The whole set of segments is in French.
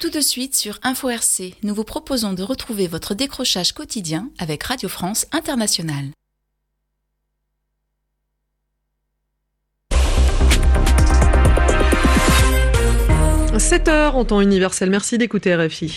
tout de suite sur Info RC. Nous vous proposons de retrouver votre décrochage quotidien avec Radio France Internationale. – 7h en temps universel. Merci d'écouter RFI.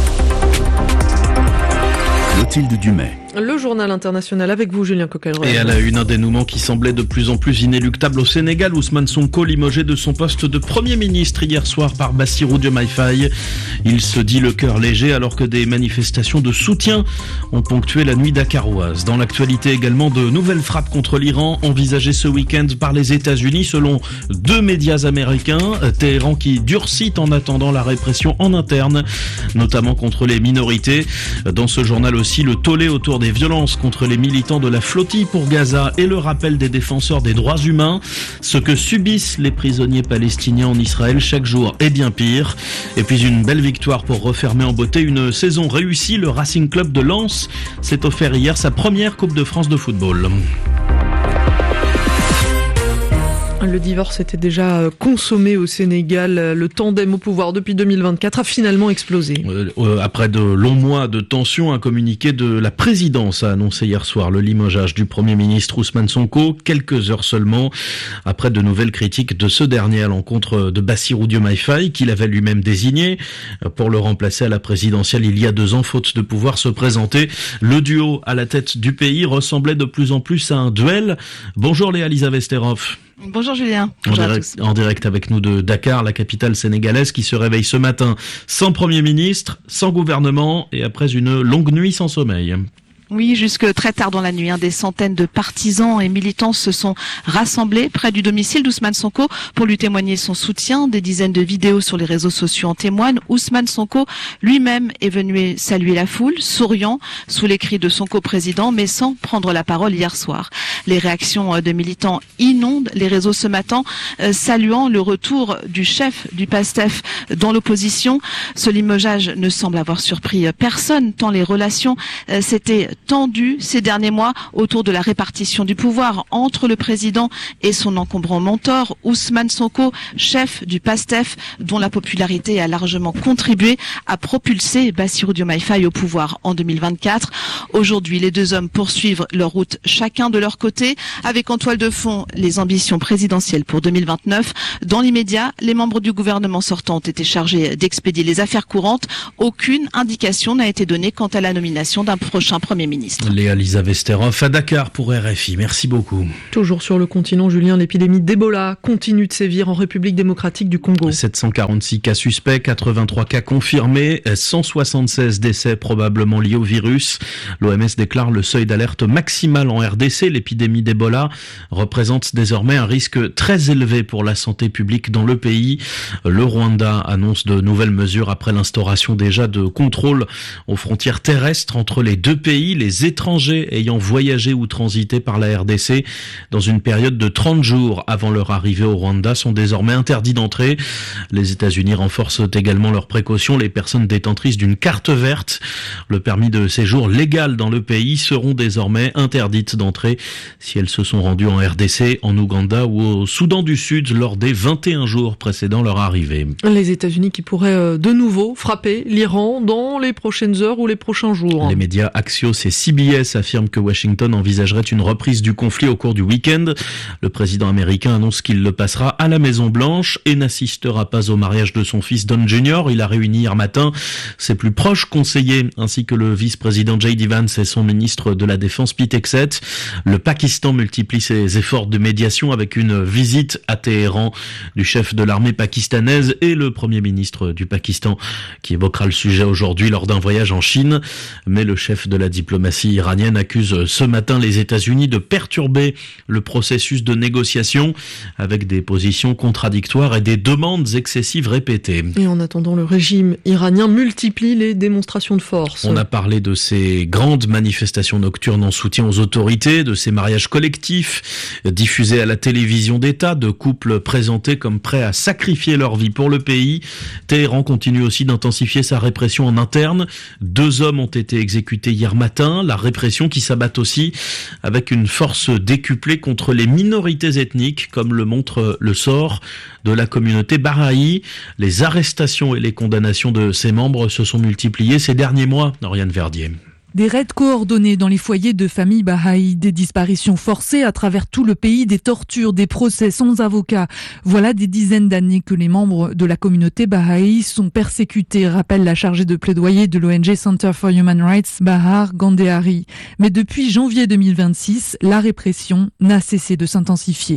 Clotilde Dumais. Le journal international avec vous, Julien Coquelin. Et à la une, un dénouement qui semblait de plus en plus inéluctable au Sénégal. Ousmane Sonko limogé de son poste de Premier ministre hier soir par Bassirou Diomaye Faye. Il se dit le cœur léger alors que des manifestations de soutien ont ponctué la nuit dakaroise. Dans l'actualité également, de nouvelles frappes contre l'Iran envisagées ce week-end par les États-Unis selon 2 médias américains. Téhéran qui durcit en attendant la répression en interne, notamment contre les minorités. Dans ce journal aussi, le tollé autour des violences contre les militants de la flottille pour Gaza et le rappel des défenseurs des droits humains. Ce que subissent les prisonniers palestiniens en Israël chaque jour est bien pire. Et puis une belle victoire pour refermer en beauté une saison réussie. Le Racing Club de Lens s'est offert hier sa première Coupe de France de football. Le divorce était déjà consommé au Sénégal. Le tandem au pouvoir depuis 2024 a finalement explosé. Après de longs mois de tension, un communiqué de la présidence a annoncé hier soir le limogeage du Premier ministre Ousmane Sonko, quelques heures seulement après de nouvelles critiques de ce dernier à l'encontre de Bassirou Diomaye Faye, qu'il avait lui-même désigné pour le remplacer à la présidentielle il y a 2 ans, faute de pouvoir se présenter. Le duo à la tête du pays ressemblait de plus en plus à un duel. Bonjour Léa Lisa Vesterhoff. Bonjour Julien. Bonjour à tous. En direct avec nous de Dakar, la capitale sénégalaise qui se réveille ce matin sans Premier ministre, sans gouvernement et après une longue nuit sans sommeil. Oui, jusque très tard dans la nuit, des centaines de partisans et militants se sont rassemblés près du domicile d'Ousmane Sonko pour lui témoigner son soutien. Des dizaines de vidéos sur les réseaux sociaux en témoignent. Ousmane Sonko lui-même est venu saluer la foule, souriant sous les cris de Sonko président, mais sans prendre la parole hier soir. Les réactions de militants inondent les réseaux ce matin, saluant le retour du chef du PASTEF dans l'opposition. Ce limogeage ne semble avoir surpris personne, tant les relations s'étaient tendu ces derniers mois autour de la répartition du pouvoir entre le président et son encombrant mentor, Ousmane Sonko, chef du PASTEF, dont la popularité a largement contribué à propulser Bassirou Diomaye Faye au pouvoir en 2024. Aujourd'hui, les 2 hommes poursuivent leur route chacun de leur côté, avec en toile de fond les ambitions présidentielles pour 2029. Dans l'immédiat, les membres du gouvernement sortant ont été chargés d'expédier les affaires courantes. Aucune indication n'a été donnée quant à la nomination d'un prochain Premier ministre. Léa Lisa Vesterhoff à Dakar pour RFI. Merci beaucoup. Toujours sur le continent, Julien, l'épidémie d'Ebola continue de sévir en République démocratique du Congo. 746 cas suspects, 83 cas confirmés, 176 décès probablement liés au virus. L'OMS déclare le seuil d'alerte maximal en RDC. L'épidémie d'Ebola représente désormais un risque très élevé pour la santé publique dans le pays. Le Rwanda annonce de nouvelles mesures après l'instauration déjà de contrôles aux frontières terrestres entre les 2 pays. Les étrangers ayant voyagé ou transité par la RDC dans une période de 30 jours avant leur arrivée au Rwanda sont désormais interdits d'entrer. Les États-Unis renforcent également leurs précautions. Les personnes détentrices d'une carte verte, le permis de séjour légal dans le pays, seront désormais interdites d'entrer si elles se sont rendues en RDC, en Ouganda ou au Soudan du Sud lors des 21 jours précédant leur arrivée. Les États-Unis qui pourraient de nouveau frapper l'Iran dans les prochaines heures ou les prochains jours. Les médias Axios et CBS affirment que Washington envisagerait une reprise du conflit au cours du week-end. Le président américain annonce qu'il le passera à la Maison-Blanche et n'assistera pas au mariage de son fils Don Jr. Il a réuni hier matin ses plus proches conseillers ainsi que le vice-président J.D. Vance et son ministre de la Défense Pete Hegseth. Le Pakistan multiplie ses efforts de médiation avec une visite à Téhéran du chef de l'armée pakistanaise et le premier ministre du Pakistan qui évoquera le sujet aujourd'hui lors d'un voyage en Chine. Mais le chef de la diplomatie iranienne accuse ce matin les États-Unis de perturber le processus de négociation avec des positions contradictoires et des demandes excessives répétées. Et en attendant, le régime iranien multiplie les démonstrations de force. On a parlé de ces grandes manifestations nocturnes en soutien aux autorités, de ces mariages collectifs diffusés à la télévision d'État, de couples présentés comme prêts à sacrifier leur vie pour le pays. Téhéran continue aussi d'intensifier sa répression en interne. 2 hommes ont été exécutés hier matin clandestins, la répression qui s'abat aussi avec une force décuplée contre les minorités ethniques, comme le montre le sort de la communauté Baha'i. Les arrestations et les condamnations de ses membres se sont multipliées ces derniers mois. Oriane Verdier. Des raids coordonnés dans les foyers de familles Baha'i, des disparitions forcées à travers tout le pays, des tortures, des procès sans avocat. Voilà des dizaines d'années que les membres de la communauté Baha'i sont persécutés, rappelle la chargée de plaidoyer de l'ONG Center for Human Rights, Bahar Gandehari. Mais depuis janvier 2026, la répression n'a cessé de s'intensifier.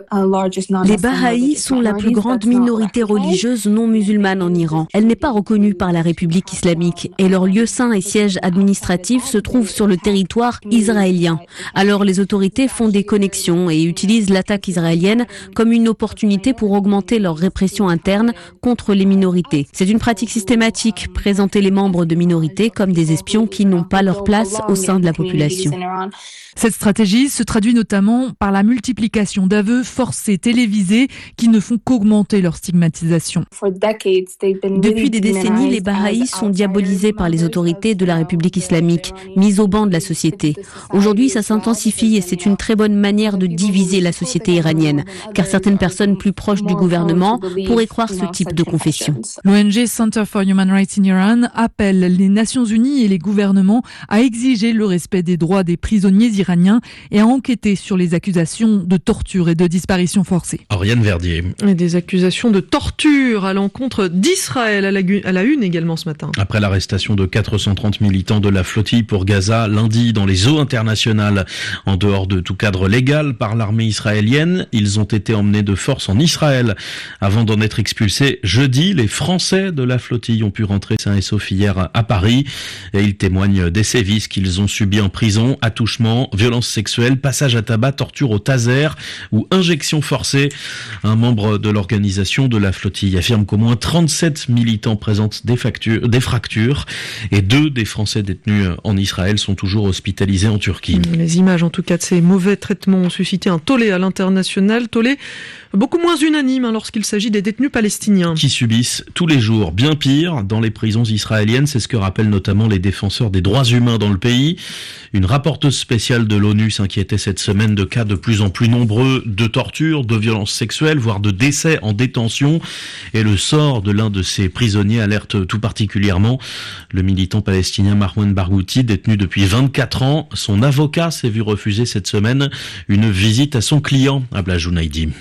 Les Baha'i sont la plus grande minorité religieuse non musulmane en Iran. Elle n'est pas reconnue par la République islamique et leur lieu saint et siège administratif se trouve sur le territoire israélien. Alors les autorités font des connexions et utilisent l'attaque israélienne comme une opportunité pour augmenter leur répression interne contre les minorités. C'est une pratique systématique, présenter les membres de minorités comme des espions qui n'ont pas leur place au sein de la population. Cette stratégie se traduit notamment par la multiplication d'aveux forcés télévisés qui ne font qu'augmenter leur stigmatisation. Depuis des décennies, les Bahaïs sont diabolisés par les autorités de la République islamique, mis au banc de la société. Aujourd'hui, ça s'intensifie et c'est une très bonne manière de diviser la société iranienne, car certaines personnes plus proches du gouvernement pourraient croire ce type de confession. L'ONG Center for Human Rights in Iran appelle les Nations Unies et les gouvernements à exiger le respect des droits des prisonniers iraniens et à enquêter sur les accusations de torture et de disparition forcée. Oriane Verdier. Et des accusations de torture à l'encontre d'Israël à la une également ce matin. Après l'arrestation de 430 militants de la flottille pour Gaza lundi dans les eaux internationales, en dehors de tout cadre légal par l'armée israélienne, ils ont été emmenés de force en Israël avant d'en être expulsés jeudi. Les Français de la flottille ont pu rentrer sains et saufs hier à Paris et ils témoignent des sévices qu'ils ont subis en prison, attouchements, violences sexuelles, passage à tabac, torture au taser ou injection forcée. Un membre de l'organisation de la flottille affirme qu'au moins 37 militants présentent des fractures et 2 des Français détenus en Israël sont toujours hospitalisés en Turquie. Les images en tout cas de ces mauvais traitements ont suscité un tollé à l'international, tollé beaucoup moins unanime lorsqu'il s'agit des détenus palestiniens. Qui subissent tous les jours bien pire dans les prisons israéliennes, c'est ce que rappellent notamment les défenseurs des droits humains dans le pays. Une rapporteuse spéciale de l'ONU s'inquiétait cette semaine de cas de plus en plus nombreux de torture, de violences sexuelles, voire de décès en détention. Et le sort de l'un de ces prisonniers alerte tout particulièrement. Le militant palestinien Marwan Barghouti, détenu depuis 24 ans, son avocat s'est vu refuser cette semaine une visite à son client, Abla Jounaidi.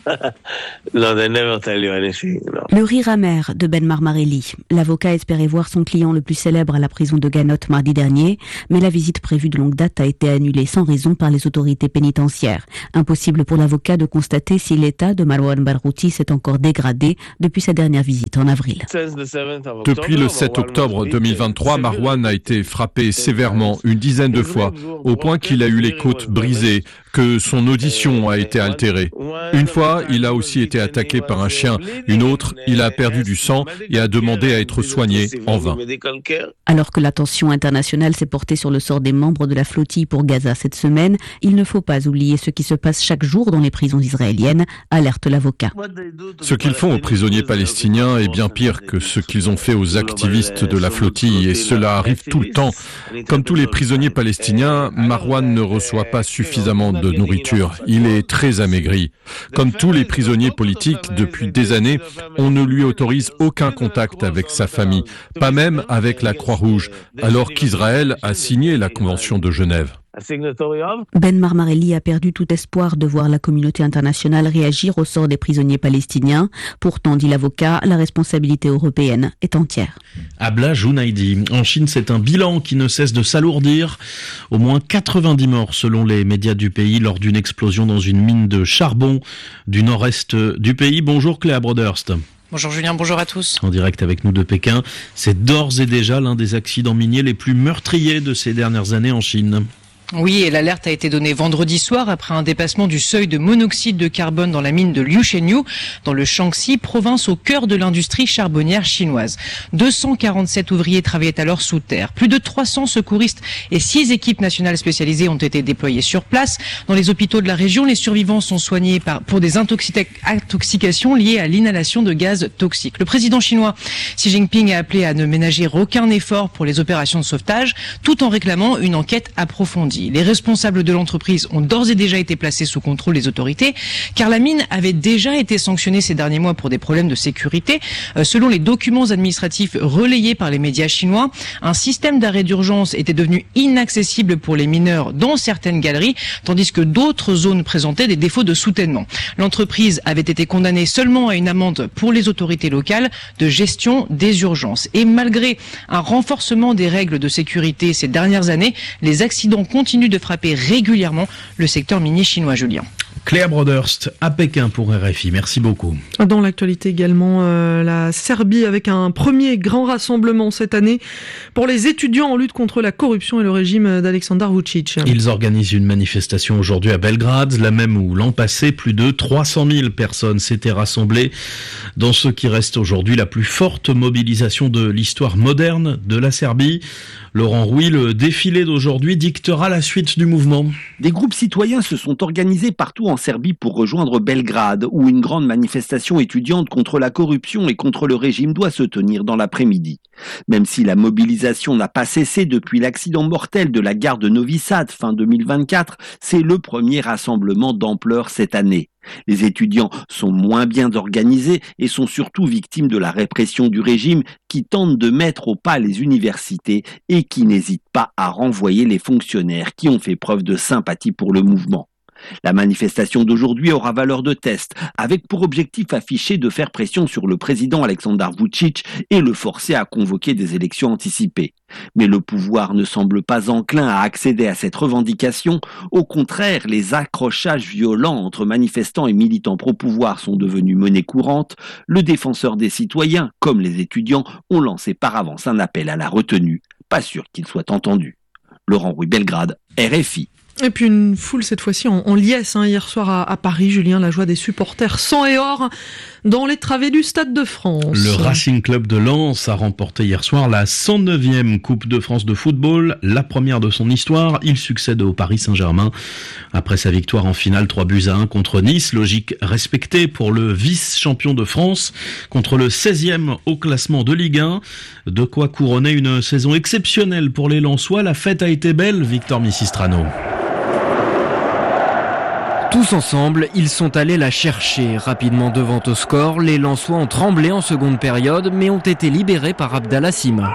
Le rire amer de Ben Marmarelli. L'avocat espérait voir son client le plus célèbre à la prison de Ganot mardi dernier, mais la visite prévue de longue date a été annulée sans raison par les autorités pénitentiaires. Impossible pour l'avocat de constater si l'état de Marwan Barghouti s'est encore dégradé depuis sa dernière visite en avril. Depuis le 7 octobre 2023, Marwan a été frappé sévèrement une dizaine de fois, au point qu'il a eu les côtes brisées, que son audition a été altérée. Une fois, il a aussi été attaqué par un chien. Une autre, il a perdu du sang et a demandé à être soigné en vain. Alors que l'attention internationale s'est portée sur le sort des membres de la flottille pour Gaza cette semaine, il ne faut pas oublier ce qui se passe chaque jour dans les prisons israéliennes, alerte l'avocat. Ce qu'ils font aux prisonniers palestiniens est bien pire que ce qu'ils ont fait aux activistes de la flottille et cela arrive tout le temps. Comme tous les prisonniers palestiniens, Marwan ne reçoit pas suffisamment de nourriture. Il est très amaigri. Comme tous les prisonniers politiques, depuis des années, on ne lui autorise aucun contact avec sa famille, pas même avec la Croix-Rouge, alors qu'Israël a signé la Convention de Genève. Ben Marmarelli a perdu tout espoir de voir la communauté internationale réagir au sort des prisonniers palestiniens. Pourtant, dit l'avocat, la responsabilité européenne est entière. Abla Jounaidi. En Chine, c'est un bilan qui ne cesse de s'alourdir. Au moins 90 morts selon les médias du pays lors d'une explosion dans une mine de charbon du nord-est du pays. Bonjour Cléa Broderst. Bonjour Julien, bonjour à tous. En direct avec nous de Pékin, c'est d'ores et déjà l'un des accidents miniers les plus meurtriers de ces dernières années en Chine. Oui, et l'alerte a été donnée vendredi soir après un dépassement du seuil de monoxyde de carbone dans la mine de Liushenyu, dans le Shaanxi, province au cœur de l'industrie charbonnière chinoise. 247 ouvriers travaillaient alors sous terre. Plus de 300 secouristes et 6 équipes nationales spécialisées ont été déployées sur place. Dans les hôpitaux de la région, les survivants sont soignés pour des intoxications liées à l'inhalation de gaz toxiques. Le président chinois Xi Jinping a appelé à ne ménager aucun effort pour les opérations de sauvetage, tout en réclamant une enquête approfondie. Les responsables de l'entreprise ont d'ores et déjà été placés sous contrôle des autorités, car la mine avait déjà été sanctionnée ces derniers mois pour des problèmes de sécurité. Selon les documents administratifs relayés par les médias chinois, un système d'arrêt d'urgence était devenu inaccessible pour les mineurs dans certaines galeries, tandis que d'autres zones présentaient des défauts de soutènement. L'entreprise avait été condamnée seulement à une amende pour les autorités locales de gestion des urgences. Et malgré un renforcement des règles de sécurité ces dernières années, les accidents continuent de frapper régulièrement le secteur minier chinois, Julien. Claire Broderst à Pékin pour RFI. Merci beaucoup. Dans l'actualité également, la Serbie avec un premier grand rassemblement cette année pour les étudiants en lutte contre la corruption et le régime d'Aleksandar Vučić. Ils organisent une manifestation aujourd'hui à Belgrade, la même où l'an passé, plus de 300 000 personnes s'étaient rassemblées dans ce qui reste aujourd'hui la plus forte mobilisation de l'histoire moderne de la Serbie. Laurent Rouy, le défilé d'aujourd'hui dictera la suite du mouvement. Des groupes citoyens se sont organisés partout en Serbie pour rejoindre Belgrade, où une grande manifestation étudiante contre la corruption et contre le régime doit se tenir dans l'après-midi. Même si la mobilisation n'a pas cessé depuis l'accident mortel de la gare de Novi Sad fin 2024, c'est le premier rassemblement d'ampleur cette année. Les étudiants sont moins bien organisés et sont surtout victimes de la répression du régime qui tente de mettre au pas les universités et qui n'hésite pas à renvoyer les fonctionnaires qui ont fait preuve de sympathie pour le mouvement. La manifestation d'aujourd'hui aura valeur de test, avec pour objectif affiché de faire pression sur le président Aleksandar Vučić et le forcer à convoquer des élections anticipées. Mais le pouvoir ne semble pas enclin à accéder à cette revendication. Au contraire, les accrochages violents entre manifestants et militants pro-pouvoir sont devenus monnaie courante. Le défenseur des citoyens, comme les étudiants, ont lancé par avance un appel à la retenue. Pas sûr qu'il soit entendu. Laurent Rouy, Belgrade, RFI. Et puis une foule cette fois-ci en liesse hier soir à Paris. Julien, la joie des supporters sang et or dans les travées du Stade de France. Le Racing Club de Lens a remporté hier soir la 109e Coupe de France de football, la première de son histoire. Il succède au Paris Saint-Germain après sa victoire en finale 3-1 contre Nice. Logique respectée pour le vice-champion de France contre le 16e au classement de Ligue 1. De quoi couronner une saison exceptionnelle pour les Lensois. La fête a été belle, Victor Missistrano. Tous ensemble, ils sont allés la chercher. Rapidement devant au score, les Lensois ont tremblé en seconde période, mais ont été libérés par Abdallah Sima.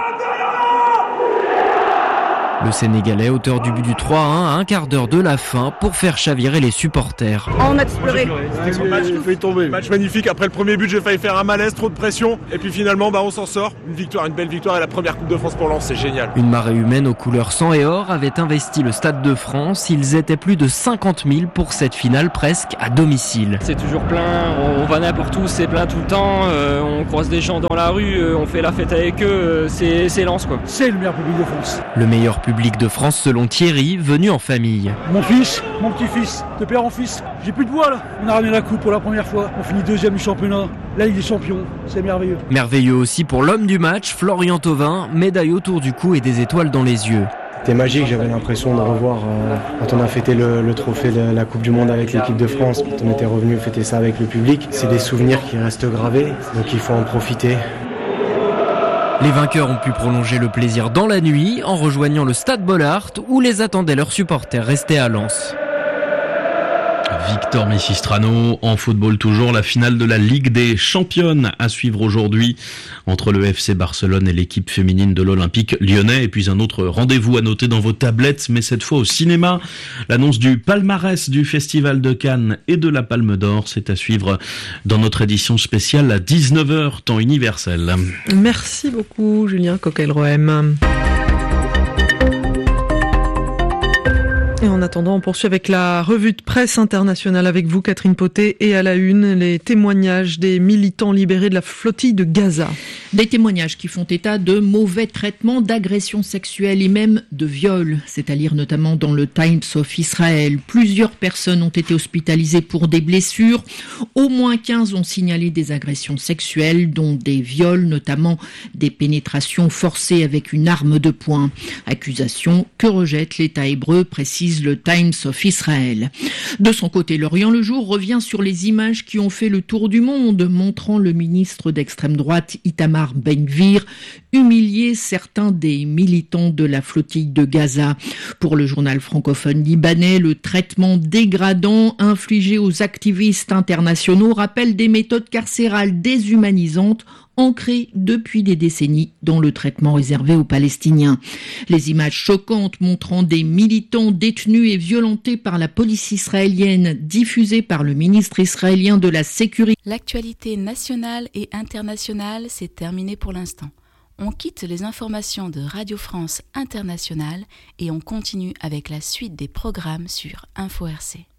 Le Sénégalais, auteur du but du 3-1, à un quart d'heure de la fin pour faire chavirer les supporters. On a exploré. J'ai failli tomber. Match magnifique. Après le premier but, j'ai failli faire un malaise, trop de pression. Et puis finalement, on s'en sort. Une victoire, une belle victoire et la première Coupe de France pour Lens, c'est génial. Une marée humaine aux couleurs sang et or avait investi le Stade de France. Ils étaient plus de 50 000 pour cette finale presque à domicile. C'est toujours plein, on va n'importe où, c'est plein tout le temps. On croise des gens dans la rue, on fait la fête avec eux. C'est Lens, quoi. C'est le meilleur public de France. Le meilleur public de France selon Thierry, venu en famille. Mon fils, mon petit-fils, de père en fils. J'ai plus de voix là. On a ramené la coupe pour la première fois. On finit deuxième du championnat. La Ligue des Champions, c'est merveilleux. Merveilleux aussi pour l'homme du match, Florian Thauvin, médaille autour du cou et des étoiles dans les yeux. C'était magique, j'avais l'impression de revoir quand on a fêté le trophée de la Coupe du Monde avec l'équipe de France, quand on était revenu fêter ça avec le public. C'est des souvenirs qui restent gravés, donc il faut en profiter. Les vainqueurs ont pu prolonger le plaisir dans la nuit en rejoignant le Stade Bollaert où les attendaient leurs supporters restés à Lens. Victor Missistrano, en football toujours, la finale de la Ligue des Championnes à suivre aujourd'hui entre le FC Barcelone et l'équipe féminine de l'Olympique Lyonnais. Et puis un autre rendez-vous à noter dans vos tablettes, mais cette fois au cinéma. L'annonce du palmarès du Festival de Cannes et de la Palme d'Or, c'est à suivre dans notre édition spéciale à 19h, temps universel. Merci beaucoup Julien Coquelroem. Et on a attendant, on poursuit avec la revue de presse internationale avec vous, Catherine Potet, et à la une, les témoignages des militants libérés de la flottille de Gaza. Des témoignages qui font état de mauvais traitements, d'agressions sexuelles et même de viols. C'est à lire notamment dans le Times of Israel. Plusieurs personnes ont été hospitalisées pour des blessures. Au moins 15 ont signalé des agressions sexuelles, dont des viols, notamment des pénétrations forcées avec une arme de poing. Accusation que rejette l'État hébreu, précise le Times of Israel. De son côté, l'Orient le Jour revient sur les images qui ont fait le tour du monde, montrant le ministre d'extrême droite Itamar Ben-Gvir humilier certains des militants de la flottille de Gaza. Pour le journal francophone libanais, le traitement dégradant infligé aux activistes internationaux rappelle des méthodes carcérales déshumanisantes ancrée depuis des décennies dans le traitement réservé aux Palestiniens. Les images choquantes montrant des militants détenus et violentés par la police israélienne, diffusées par le ministre israélien de la Sécurité. L'actualité nationale et internationale, c'est terminé pour l'instant. On quitte les informations de Radio France Internationale et on continue avec la suite des programmes sur Info RC.